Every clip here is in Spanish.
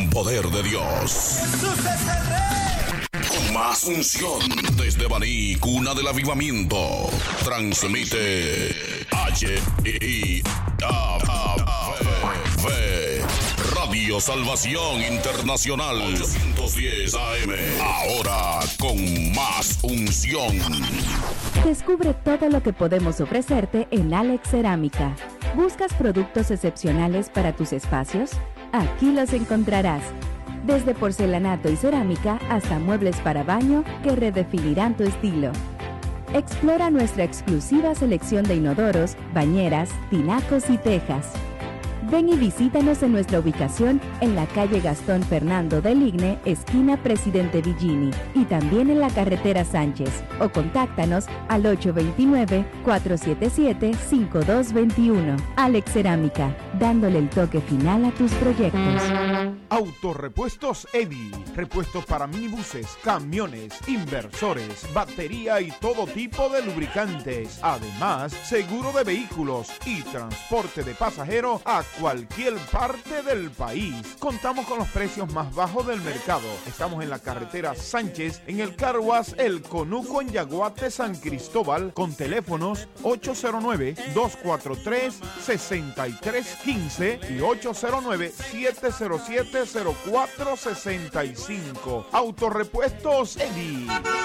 poder de Dios. ¡Jesús es el Rey! Con más unción desde Baní, cuna del avivamiento. Transmite HIAV Radio Salvación Internacional 810 AM. Ahora con más unción. Descubre todo lo que podemos ofrecerte en Alex Cerámica. ¿Buscas productos excepcionales para tus espacios? Aquí los encontrarás. Desde porcelanato y cerámica hasta muebles para baño que redefinirán tu estilo. Explora nuestra exclusiva selección de inodoros, bañeras, tinacos y tejas. Ven y visítanos en nuestra ubicación en la calle Gastón Fernando del Igne, esquina Presidente Villini, y también en la carretera Sánchez, o contáctanos al 829-477-5221. Alex Cerámica, dándole el toque final a tus proyectos. Autorepuestos Eddy, repuestos para minibuses, camiones, inversores, batería y todo tipo de lubricantes. Además, seguro de vehículos y transporte de pasajeros a cualquier parte del país. Contamos con los precios más bajos del mercado. Estamos en la carretera Sánchez, en el Car Wash El Conuco en Yaguate, San Cristóbal, con teléfonos 809-243-6315 y 809-707-0465. Autorepuestos Eddy.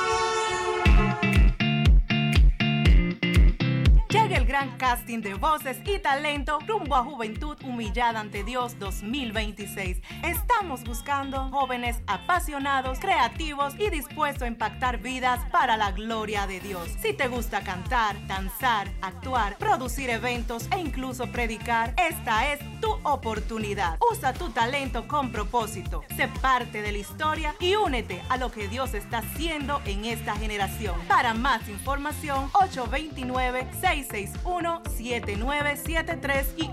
Llega el gran casting de voces y talento rumbo a Juventud Humillada ante Dios 2026. Estamos buscando jóvenes apasionados, creativos y dispuestos a impactar vidas para la gloria de Dios. Si te gusta cantar, danzar, actuar, producir eventos e incluso predicar, esta es tu oportunidad. Usa tu talento con propósito. Sé parte de la historia y únete a lo que Dios está haciendo en esta generación. Para más información, 829-661-7973 y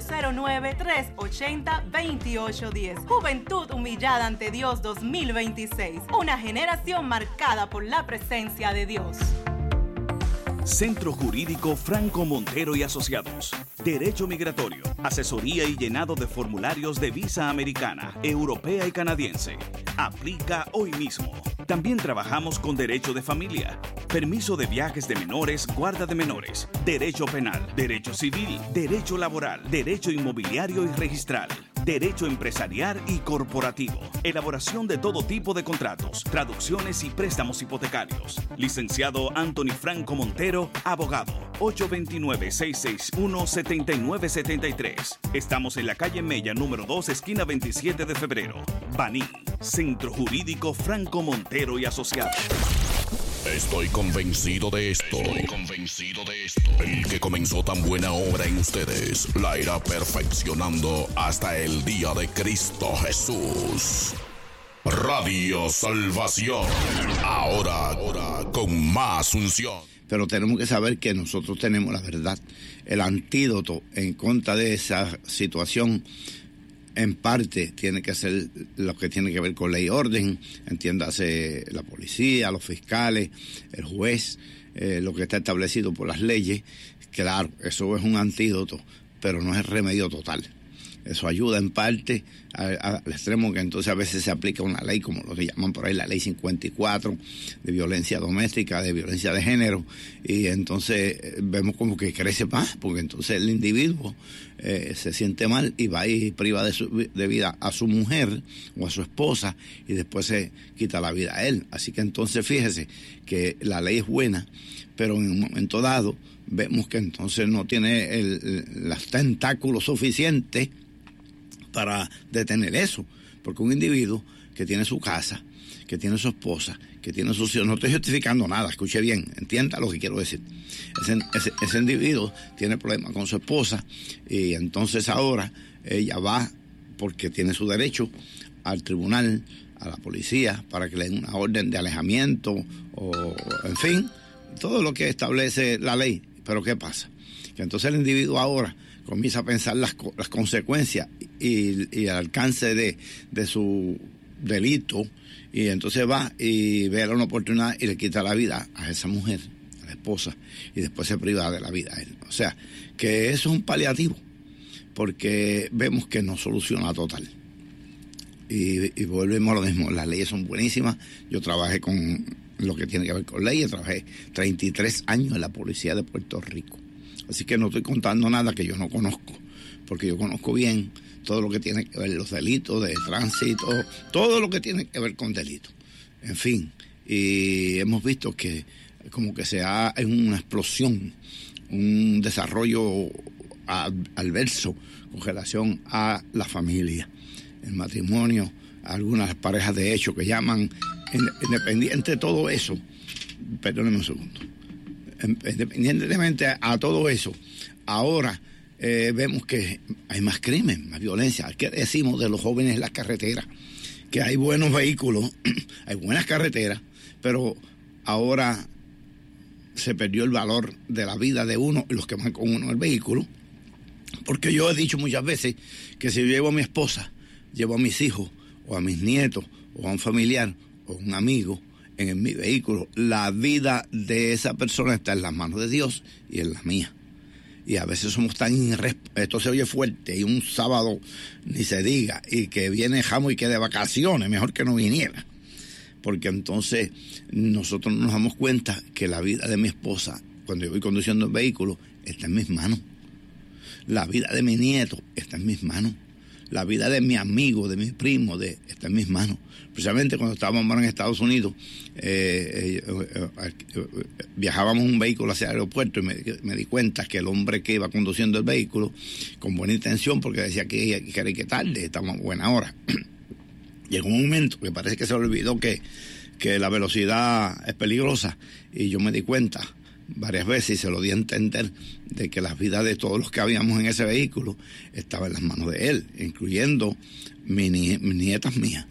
809-380-2810. Juventud Humillada ante Dios 2026. Una generación marcada por la presencia de Dios. Centro Jurídico Franco Montero y Asociados. Derecho migratorio, asesoría y llenado de formularios de visa americana, europea y canadiense. Aplica hoy mismo. También trabajamos con derecho de familia, permiso de viajes de menores, guarda de menores, derecho penal, derecho civil, derecho laboral, derecho inmobiliario y registral, derecho empresarial y corporativo, elaboración de todo tipo de contratos, traducciones y préstamos hipotecarios. Licenciado Anthony Franco Montero, abogado, 829-661-7973. Estamos en la calle Mella, número 2, esquina 27 de febrero. Baní, Centro Jurídico Franco Montero y Asociados. Estoy convencido de esto. El que comenzó tan buena obra en ustedes la irá perfeccionando hasta el día de Cristo Jesús. Radio Salvación. Ahora con más unción. Pero tenemos que saber que nosotros tenemos la verdad. El antídoto en contra de esa situación, en parte, tiene que ser lo que tiene que ver con ley y orden, entiéndase la policía, los fiscales, el juez, lo que está establecido por las leyes. Claro, eso es un antídoto, pero no es el remedio total. Eso ayuda en parte al extremo que entonces a veces se aplica una ley, como lo que llaman por ahí la ley 54, de violencia doméstica, de violencia de género, y entonces vemos como que crece más, porque entonces el individuo se siente mal y va y priva de vida a su mujer o a su esposa, y después se quita la vida a él. Así que entonces fíjese que la ley es buena, pero en un momento dado vemos que entonces no tiene los tentáculos suficientes para detener eso, porque un individuo que tiene su casa, que tiene su esposa, que tiene sus hijos, no estoy justificando nada, escuche bien, entienda lo que quiero decir. Ese individuo tiene problemas con su esposa y entonces ahora ella va, porque tiene su derecho, al tribunal, a la policía, para que le den una orden de alejamiento o, en fin, todo lo que establece la ley. Pero ¿qué pasa? Que entonces el individuo ahora comienza a pensar las consecuencias y el alcance de su delito, y entonces va y ve una oportunidad y le quita la vida a esa mujer, a la esposa, y después se priva de la vida a él. O sea, que eso es un paliativo, porque vemos que no soluciona total. Y volvemos a lo mismo, las leyes son buenísimas. Yo trabajé con lo que tiene que ver con leyes, trabajé 33 años en la policía de Puerto Rico. Así que no estoy contando nada que yo no conozco, porque yo conozco bien todo lo que tiene que ver los delitos de tránsito, todo lo que tiene que ver con delitos. En fin, y hemos visto que como que es una explosión, un desarrollo adverso con relación a la familia, el matrimonio, algunas parejas de hecho que llaman, independiente de todo eso, perdónenme un segundo, independientemente a todo eso, ahora vemos que hay más crimen, más violencia. ¿Qué decimos de los jóvenes en las carreteras? Que hay buenos vehículos, hay buenas carreteras, pero ahora se perdió el valor de la vida de uno y los que van con uno en el vehículo, porque yo he dicho muchas veces que si yo llevo a mi esposa, llevo a mis hijos o a mis nietos o a un familiar o un amigo en mi vehículo, la vida de esa persona está en las manos de Dios y en las mías. Y a veces somos tan esto se oye fuerte, y un sábado ni se diga, y que viene Jamo y que de vacaciones, mejor que no viniera, porque entonces nosotros nos damos cuenta que la vida de mi esposa, cuando yo voy conduciendo el vehículo, está en mis manos. La vida de mi nieto está en mis manos. La vida de mi amigo, de mi primo, está en mis manos. Precisamente cuando estábamos en Estados Unidos, viajábamos en un vehículo hacia el aeropuerto y me di cuenta que el hombre que iba conduciendo el vehículo, con buena intención, porque decía que era que tarde, estamos a buena hora, llegó un momento que parece que se le olvidó que la velocidad es peligrosa, y yo me di cuenta varias veces y se lo di a entender de que las vidas de todos los que habíamos en ese vehículo estaban en las manos de él, incluyendo mis nietas mías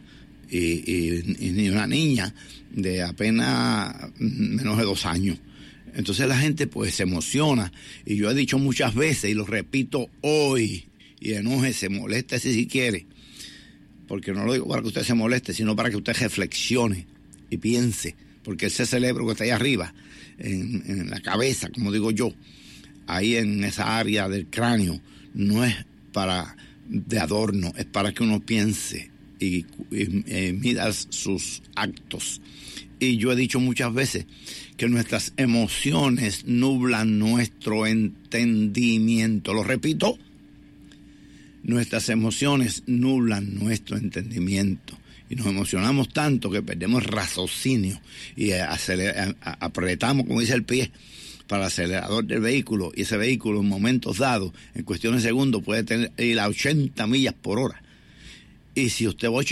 y una niña de apenas menos de 2 años. Entonces la gente pues se emociona, y yo he dicho muchas veces y lo repito hoy, y enójese, moléstese si quiere, porque no lo digo para que usted se moleste, sino para que usted reflexione y piense, porque ese cerebro que está ahí arriba, en la cabeza, como digo yo, ahí en esa área del cráneo, no es para de adorno, es para que uno piense y mida sus actos. Y yo he dicho muchas veces que nuestras emociones nublan nuestro entendimiento. Lo repito, nuestras emociones nublan nuestro entendimiento. Y nos emocionamos tanto que perdemos raciocinio y apretamos, como dice el pie, para el acelerador del vehículo, y ese vehículo en momentos dados, en cuestiones de segundos, puede ir a 80 millas por hora. Y si usted va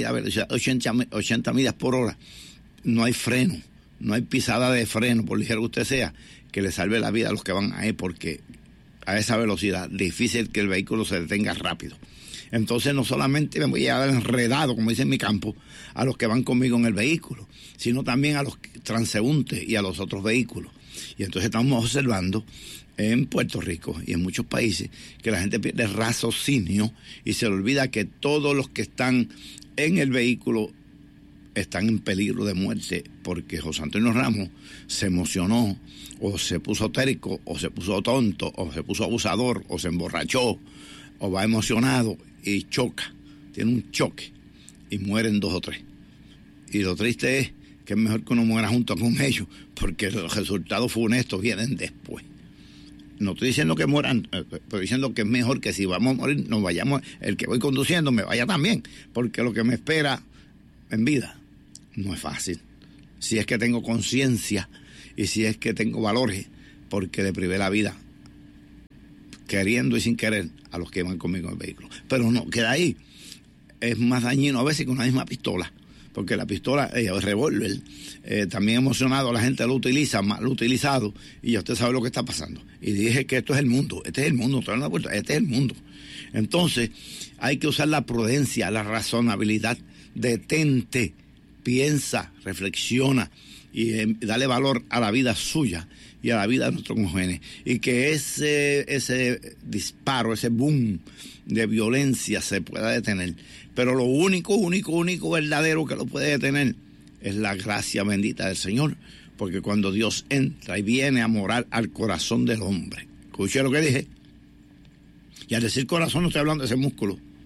a 80 millas por hora, no hay freno, no hay pisada de freno, por ligero que usted sea, que le salve la vida a los que van ahí, porque a esa velocidad difícil que el vehículo se detenga rápido. Entonces no solamente me voy a dar enredado, como dice en mi campo, a los que van conmigo en el vehículo, sino también a los transeúntes y a los otros vehículos. Y entonces estamos observando en Puerto Rico y en muchos países que la gente pierde raciocinio y se le olvida que todos los que están en el vehículo están en peligro de muerte, porque José Antonio Ramos se emocionó, o se puso térico, o se puso tonto, o se puso abusador, o se emborrachó, o va emocionado y choca, tiene un choque y mueren 2 o 3. Y lo triste es que es mejor que uno muera junto con ellos, porque los resultados funestos vienen después. No estoy diciendo que mueran, estoy diciendo que es mejor que si vamos a morir, nos vayamos, el que voy conduciendo me vaya también, porque lo que me espera en vida no es fácil. Si es que tengo conciencia y si es que tengo valores, porque le privé la vida, queriendo y sin querer, a los que van conmigo en el vehículo. Pero no, queda ahí. Es más dañino a veces que una misma pistola, porque la pistola, el revólver, también emocionado, la gente lo utiliza, mal utilizado, y ya usted sabe lo que está pasando. Y dije que esto es el mundo, este es el mundo, este es el mundo. Entonces, hay que usar la prudencia, la razonabilidad, detente, piensa, reflexiona, y dale valor a la vida suya y a la vida de nuestros congéneres, y que ese disparo, ese boom de violencia se pueda detener. Pero lo único verdadero que lo puede detener es la gracia bendita del Señor, porque cuando Dios entra y viene a morar al corazón del hombre, escuché lo que dije, y al decir corazón no estoy hablando de ese músculo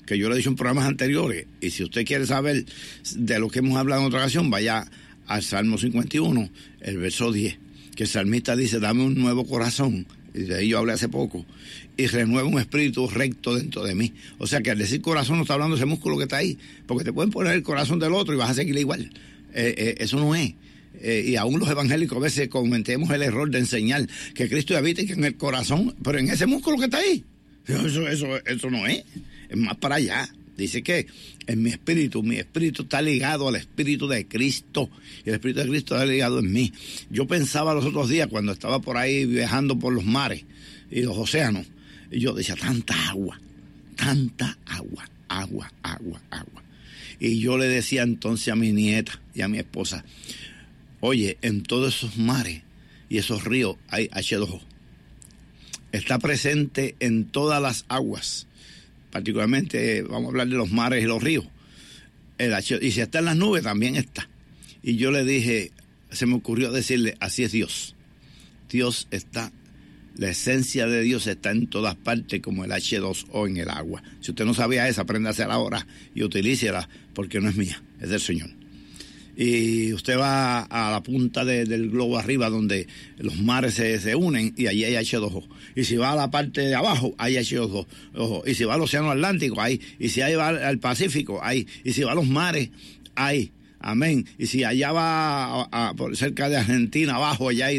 que yo lo he dicho en programas anteriores, y si usted quiere saber de lo que hemos hablado en otra ocasión, vaya al Salmo 51, el verso 10, que el salmista dice, dame un nuevo corazón, y de ahí yo hablé hace poco, y renueva un espíritu recto dentro de mí. O sea que al decir corazón no está hablando de ese músculo que está ahí, porque te pueden poner el corazón del otro y vas a seguir igual. Eso no es. Y aún los evangélicos a veces cometemos el error de enseñar que Cristo habita en el corazón, pero en ese músculo que está ahí. Eso no es. Es más para allá. Dice que en mi espíritu está ligado al espíritu de Cristo, y el espíritu de Cristo está ligado en mí. Yo pensaba los otros días cuando estaba por ahí viajando por los mares y los océanos, y yo decía, tanta agua. Y yo le decía entonces a mi nieta y a mi esposa, oye, en todos esos mares y esos ríos hay H2O. Está presente en todas las aguas, particularmente vamos a hablar de los mares y los ríos. Y si está en las nubes, también está. Y yo le dije, se me ocurrió decirle, así es Dios. Dios está, la esencia de Dios está en todas partes, como el H2O en el agua. Si usted no sabía esa, apréndase ahora y utilícela, porque no es mía, es del Señor. Y usted va a la punta del globo arriba donde los mares se unen y allí hay H2O. Y si va a la parte de abajo, hay H2O. Y si va al Océano Atlántico, hay. Y si ahí va al Pacífico, hay. Y si va a los mares, hay. Amén. Y si allá va por cerca de Argentina, abajo, allá y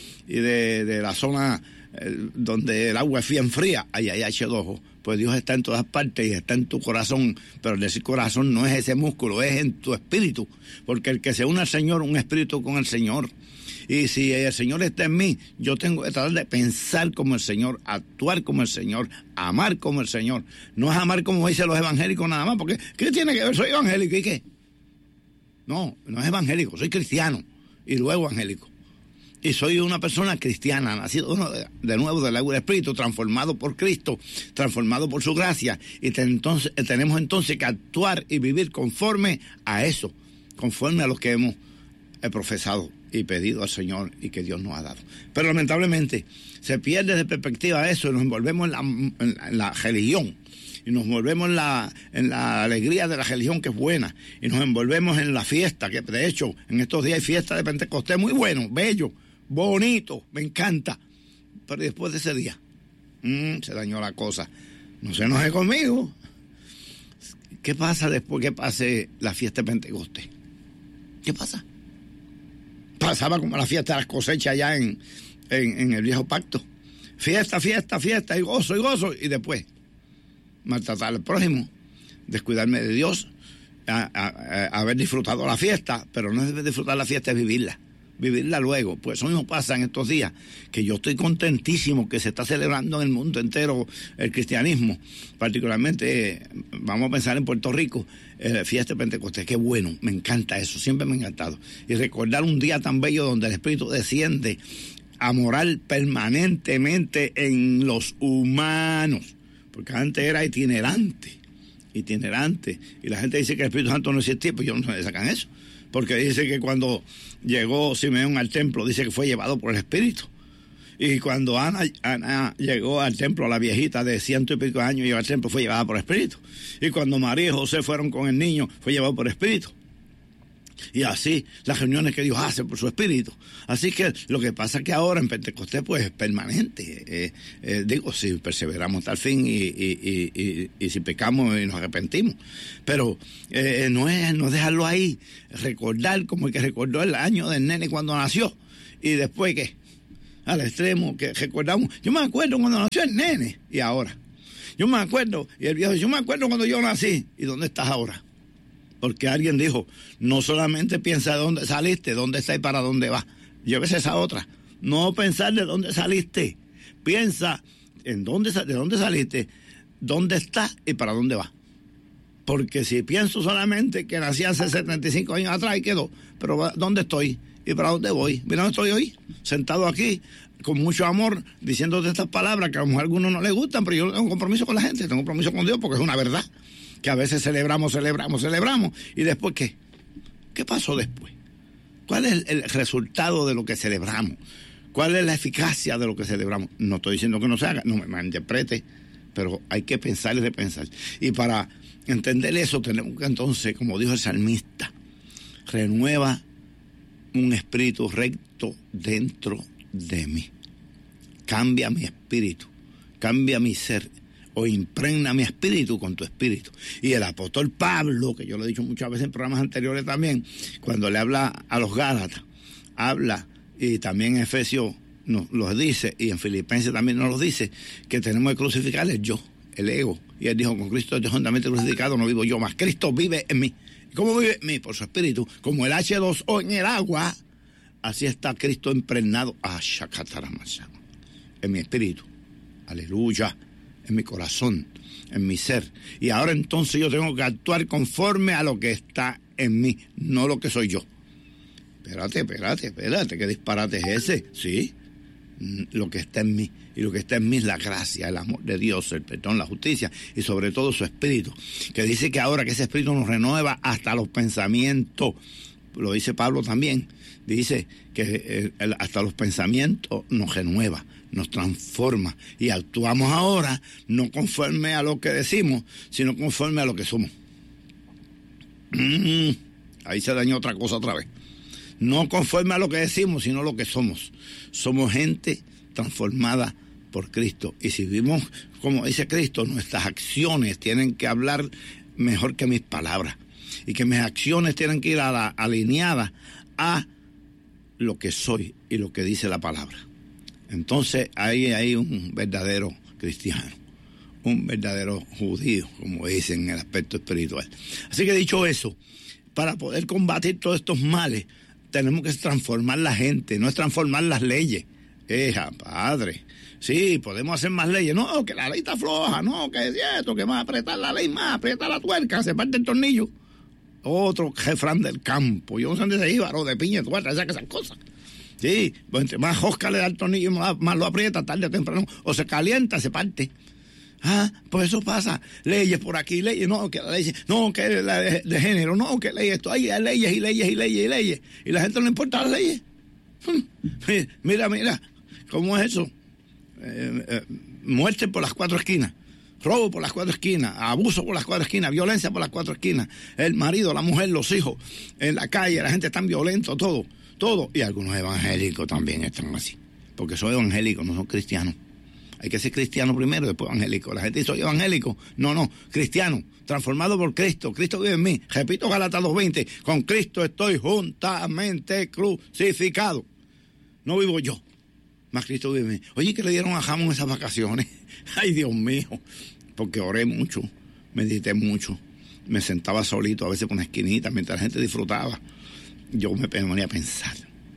de la zona donde el agua es bien fría, ahí hay H2O. Pues Dios está en todas partes y está en tu corazón, pero el decir corazón no es ese músculo, es en tu espíritu, porque el que se une al Señor, un espíritu con el Señor. Y si el Señor está en mí, yo tengo que tratar de pensar como el Señor, actuar como el Señor, amar como el Señor. No es amar como dicen los evangélicos nada más, porque ¿qué tiene que ver? Soy evangélico, ¿y qué? No es evangélico, soy cristiano y luego evangélico. Y soy una persona cristiana, nacido de nuevo del agua del Espíritu, transformado por Cristo, transformado por su gracia. Y tenemos entonces que actuar y vivir conforme a eso, conforme a lo que hemos profesado y pedido al Señor y que Dios nos ha dado. Pero lamentablemente se pierde de perspectiva eso y nos envolvemos en la religión. Y nos envolvemos en la alegría de la religión, que es buena. Y nos envolvemos en la fiesta, que de hecho en estos días hay fiesta de Pentecostés muy bueno, bello, bonito, me encanta. Pero después de ese día, se dañó la cosa. No se enoje conmigo. ¿Qué pasa después que pase la fiesta de Pentecostés? ¿Qué pasa? Pasaba como la fiesta de las cosechas allá en el viejo pacto. Fiesta, y gozo. Y después, maltratar al prójimo, descuidarme de Dios, haber disfrutado la fiesta, pero no es disfrutar la fiesta, es vivirla luego. Pues eso mismo pasa en estos días, que yo estoy contentísimo que se está celebrando en el mundo entero el cristianismo, particularmente vamos a pensar en Puerto Rico, fiesta de Pentecostés. Qué bueno, me encanta eso, siempre me ha encantado. Y recordar un día tan bello donde el Espíritu desciende a morar permanentemente en los humanos, porque antes era itinerante, y la gente dice que el Espíritu Santo no existía, pues yo no sé de sacan eso, porque dice que cuando llegó Simeón al templo, dice que fue llevado por el Espíritu, y cuando Ana llegó al templo, la viejita de 100 y pico años, llegó al templo, fue llevada por el Espíritu, y cuando María y José fueron con el niño, fue llevado por el Espíritu. Y así las reuniones que Dios hace por su Espíritu. Así que lo que pasa es que ahora en Pentecostés pues es permanente. Si perseveramos hasta el fin y si pecamos y nos arrepentimos. Pero no es dejarlo ahí. Recordar como el que recordó el año del nene cuando nació. Y después que al extremo que recordamos. Yo me acuerdo cuando nació el nene y ahora. Yo me acuerdo, y el viejo, yo me acuerdo cuando yo nací. ¿Y dónde estás ahora? Porque alguien dijo, no solamente piensa de dónde saliste, dónde estás y para dónde vas. Llévese esa otra. No pensar de dónde saliste. Piensa de dónde saliste, dónde estás y para dónde vas. Porque si pienso solamente que nací hace 75 años atrás y quedó, pero ¿dónde estoy y para dónde voy? Mira, dónde estoy hoy, sentado aquí, con mucho amor, diciéndote estas palabras que a lo mejor a algunos no les gustan, pero yo tengo un compromiso con la gente, tengo un compromiso con Dios porque es una verdad. Que a veces celebramos, y después ¿qué? ¿Qué pasó después? ¿Cuál es el resultado de lo que celebramos? ¿Cuál es la eficacia de lo que celebramos? No estoy diciendo que no se haga, no me malinterprete, pero hay que pensar y repensar. Y para entender eso, tenemos que entonces, como dijo el salmista, renueva un espíritu recto dentro de mí. Cambia mi espíritu, cambia mi ser, o impregna mi espíritu con tu espíritu. Y el apóstol Pablo, que yo lo he dicho muchas veces en programas anteriores también, cuando le habla a los Gálatas, habla, y también en Efesios nos lo dice, y en Filipenses también nos lo dice, que tenemos que crucificar el yo, el ego. Y él dijo, con Cristo estoy juntamente crucificado, no vivo yo más, Cristo vive en mí. ¿Y cómo vive en mí? Por su espíritu, como el H2O en el agua, así está Cristo impregnado, en mi espíritu, aleluya, en mi corazón, en mi ser. Y ahora entonces yo tengo que actuar conforme a lo que está en mí, no lo que soy yo. Espérate, ¿qué disparate es ese? Sí, lo que está en mí. Y lo que está en mí es la gracia, el amor de Dios, el perdón, la justicia y sobre todo su espíritu. Que dice que ahora que ese espíritu nos renueva hasta los pensamientos. Lo dice Pablo también. Dice que hasta los pensamientos nos renueva, nos transforma. Y actuamos ahora no conforme a lo que decimos, sino conforme a lo que somos. Ahí se dañó otra cosa otra vez. No conforme a lo que decimos, sino lo que somos. Somos gente transformada por Cristo. Y si vivimos como dice Cristo, nuestras acciones tienen que hablar mejor que mis palabras. Y que mis acciones tienen que ir alineadas a lo que soy y lo que dice la palabra. Entonces ahí hay un verdadero cristiano, un verdadero judío, como dicen en el aspecto espiritual. Así que dicho eso, para poder combatir todos estos males, tenemos que transformar la gente, no es transformar las leyes. Padre, sí, podemos hacer más leyes. No, que la ley está floja, no, que es esto, que más apretar la ley, más aprieta la tuerca, se parte el tornillo. Otro refrán del campo. Yo no sé dónde se iba, de piña, tuerca, esas cosas. Sí, pues entre más hosca le da el tornillo, más lo aprieta, tarde o temprano, o se calienta, se parte. Pues eso pasa. Leyes por aquí, leyes, no, que la ley, no, que la de género, no, que ley esto, hay leyes y leyes y leyes y leyes. Y la gente no le importa las leyes. Mira, ¿cómo es eso? Muerte por las 4 esquinas, robo por las 4 esquinas, abuso por las 4 esquinas, violencia por las 4 esquinas, el marido, la mujer, los hijos, en la calle, la gente está violento, todo. Y algunos evangélicos también están así, porque son evangélicos, no son cristianos. Hay que ser cristiano primero, después evangélico. La gente dice, soy evangélico. No, cristiano, transformado por Cristo. Cristo vive en mí. Repito Gálatas 2:20, con Cristo estoy juntamente crucificado. No vivo yo, más Cristo vive en mí. Oye, ¿qué le dieron a Jamón esas vacaciones? Ay, Dios mío, porque oré mucho, medité mucho, me sentaba solito, a veces por una esquinita, mientras la gente disfrutaba. Yo me ponía a pensar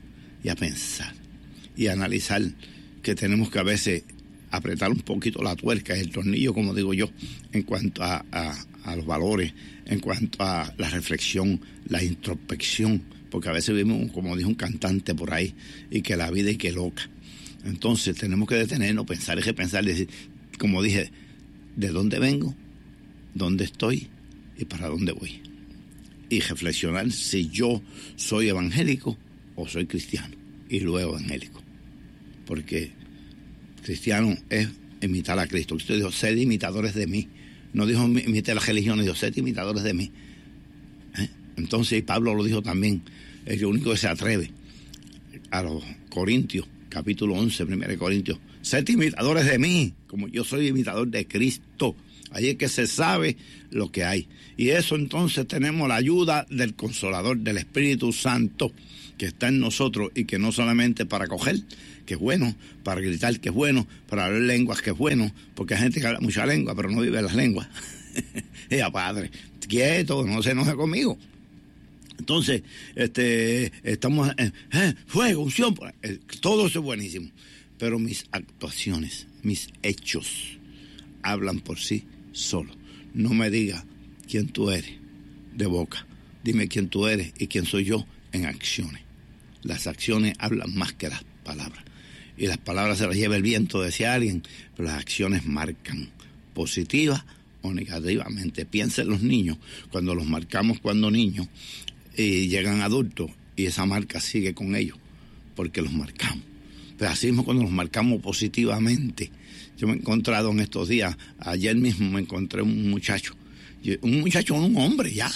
y a analizar que tenemos que a veces apretar un poquito la tuerca, el tornillo, como digo yo, en cuanto a los valores, en cuanto a la reflexión, la introspección, porque a veces vivimos, como dijo un cantante por ahí, y que la vida y que loca. Entonces tenemos que detenernos, pensar y repensar, decir, como dije, ¿de dónde vengo? ¿Dónde estoy? ¿Y para dónde voy? Y reflexionar si yo soy evangélico o soy cristiano, y luego evangélico. Porque cristiano es imitar a Cristo. Cristo dijo, sed imitadores de mí. No dijo imite las religiones, dijo, sed imitadores de mí. Entonces, y Pablo lo dijo también, es el único que se atreve a los Corintios, capítulo 11, 1 Corintios, sed imitadores de mí, como yo soy imitador de Cristo. Ahí es que se sabe lo que hay. Y eso entonces tenemos la ayuda del Consolador, del Espíritu Santo, que está en nosotros y que no solamente para coger, que es bueno, para gritar, que es bueno, para hablar lenguas, que es bueno, porque hay gente que habla mucha lengua, pero no vive las lenguas. Padre, quieto, no se enoje conmigo. Entonces, estamos fuego, unción, todo eso es buenísimo, pero mis actuaciones, mis hechos hablan por sí solos. No me digas quién tú eres de boca, dime quién tú eres y quién soy yo en acciones. Las acciones hablan más que las palabras, y las palabras se las lleva el viento, decía alguien, pero las acciones marcan, positiva o negativamente. Piensa en los niños, cuando los marcamos cuando niños y llegan adultos, y esa marca sigue con ellos porque los marcamos. Pero así mismo cuando los marcamos positivamente. Yo me he encontrado en estos días, ayer mismo me encontré un muchacho un muchacho, un hombre ya.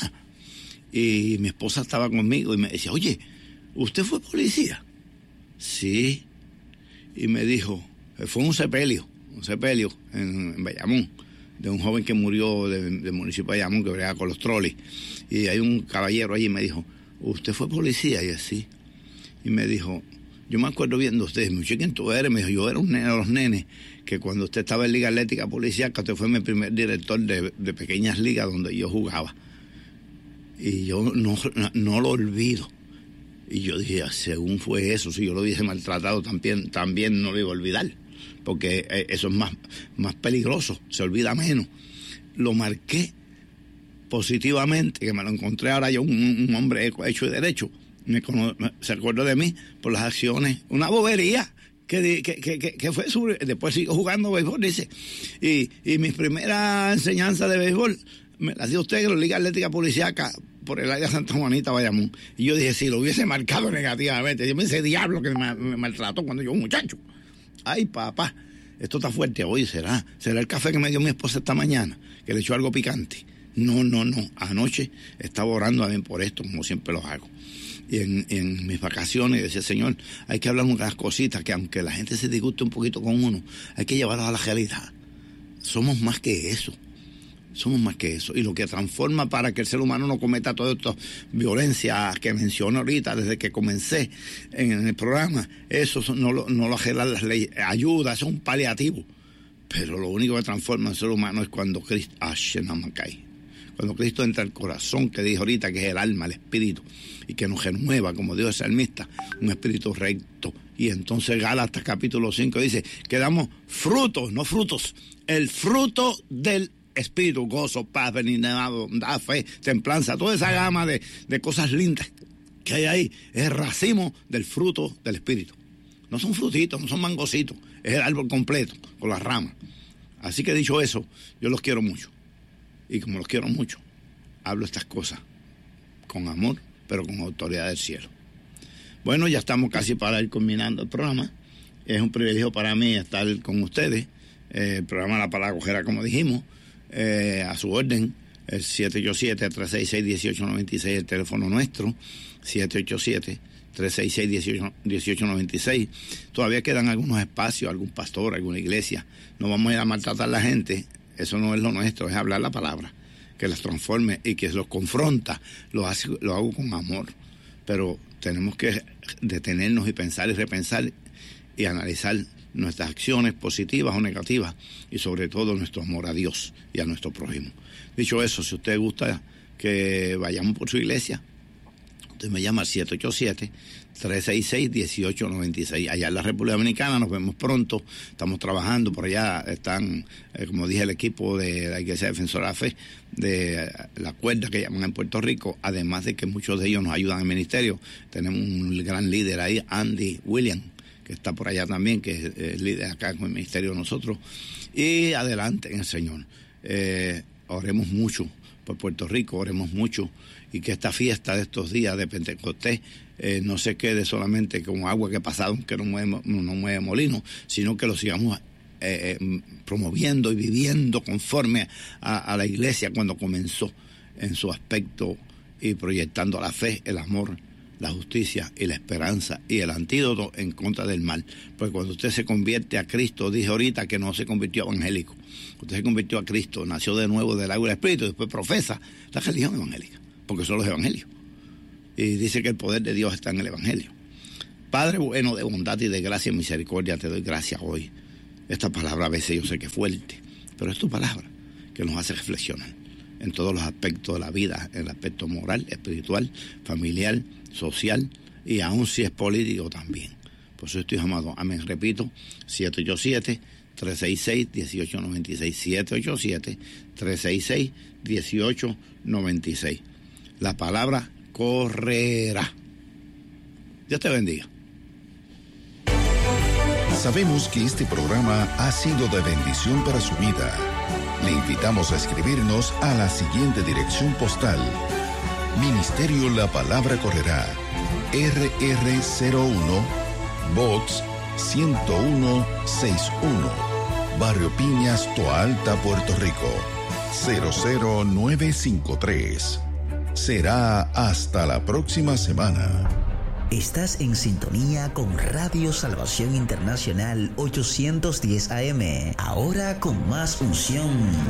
Y mi esposa estaba conmigo y me decía, oye, ¿usted fue policía? Sí. Y me dijo, fue un sepelio en Bayamón, de un joven que murió del municipio de Bayamón, que bregaba con los trolis. Y hay un caballero allí y me dijo, ¿usted fue policía? Y así. Y me dijo, yo me acuerdo viendo a usted, me dijo, ¿quién tú eres? Me dijo, yo era un nene de los nenes, que cuando usted estaba en Liga Atlética Policíaca, usted fue mi primer director de pequeñas ligas donde yo jugaba. Y yo no lo olvido. Y yo dije, según fue eso, si yo lo hubiese maltratado también no lo iba a olvidar, porque eso es más peligroso, se olvida menos. Lo marqué positivamente, que me lo encontré ahora yo, un hombre hecho y derecho. Se acordó de mí por las acciones, una bobería que fue sobre. Después siguió jugando béisbol, dice. Y mi primera enseñanza de béisbol me la dio usted en la Liga Atlética Policíaca por el área de Santa Juanita, Bayamón. Y yo dije, si lo hubiese marcado negativamente, yo me dice, diablo que me maltrató cuando yo era un muchacho. Ay, papá, esto está fuerte. Oye, ¿será el café que me dio mi esposa esta mañana, que le echó algo picante? No. Anoche estaba orando a mí por esto, como siempre lo hago. Y en mis vacaciones decía, Señor, hay que hablar unas cositas que aunque la gente se disguste un poquito con uno, hay que llevarlas a la realidad. Somos más que eso. Y lo que transforma para que el ser humano no cometa todas estas violencias que menciono ahorita desde que comencé en el programa, eso no lo arreglan las leyes. Ayuda, eso es un paliativo. Pero lo único que transforma al ser humano es cuando Cristo... Cuando Cristo entra al corazón, que dije ahorita, que es el alma, el espíritu, y que nos renueva, como dijo el salmista, un espíritu recto. Y entonces Gálatas capítulo 5 dice que damos frutos, no frutos, el fruto del espíritu, gozo, paz, benignidad, bondad, fe, templanza, toda esa gama de cosas lindas que hay ahí, es el racimo del fruto del espíritu. No son frutitos, no son mangocitos, es el árbol completo, con las ramas. Así que dicho eso, yo los quiero mucho. Y como los quiero mucho, hablo estas cosas con amor, pero con autoridad del cielo. Bueno, ya estamos casi para ir culminando el programa. Es un privilegio para mí estar con ustedes. El programa La Palabra Cojera, como dijimos, a su orden, el 787-366-1896, el teléfono nuestro, 787-366-1896. Todavía quedan algunos espacios, algún pastor, alguna iglesia. No vamos a ir a maltratar a la gente. Eso no es lo nuestro, es hablar la palabra, que las transforme y que los confronta, lo hago con amor. Pero tenemos que detenernos y pensar y repensar y analizar nuestras acciones positivas o negativas y sobre todo nuestro amor a Dios y a nuestro prójimo. Dicho eso, si usted gusta que vayamos por su iglesia, usted me llama al 787-366-1896. Allá en la República Dominicana nos vemos pronto. Estamos trabajando por allá. Están, como dije, el equipo de la Iglesia Defensora de la Fe, de la cuerda que llaman en Puerto Rico, además de que muchos de ellos nos ayudan en el ministerio. Tenemos un gran líder ahí, Andy William, que está por allá también, que es el líder acá con el ministerio de nosotros. Y adelante en el Señor. Oremos mucho por Puerto Rico, oremos mucho, y que esta fiesta de estos días de Pentecostés no se quede solamente como agua que ha pasado, que no mueve molino, sino que lo sigamos promoviendo y viviendo conforme a la iglesia cuando comenzó en su aspecto y proyectando la fe, el amor, la justicia y la esperanza y el antídoto en contra del mal. Porque cuando usted se convierte a Cristo, dije ahorita que no se convirtió evangélico, usted se convirtió a Cristo, nació de nuevo del agua y del espíritu, y después profesa la religión evangélica, porque solo es evangelio. Y dice que el poder de Dios está en el evangelio. Padre bueno, de bondad y de gracia y misericordia, te doy gracias hoy. Esta palabra a veces yo sé que es fuerte, pero es tu palabra que nos hace reflexionar en todos los aspectos de la vida, en el aspecto moral, espiritual, familiar, social y aún si es político también. Por eso estoy llamado. Amén. Repito, 787-366-1896. 787-366-1896. La palabra correrá. Dios te bendiga. Sabemos que este programa ha sido de bendición para su vida. Le invitamos a escribirnos a la siguiente dirección postal: Ministerio La Palabra Correrá, RR01, Box 10161, Barrio Piñas, Toalta, Puerto Rico, 00953. Será hasta la próxima semana. Estás en sintonía con Radio Salvación Internacional 810 AM. Ahora con más unción.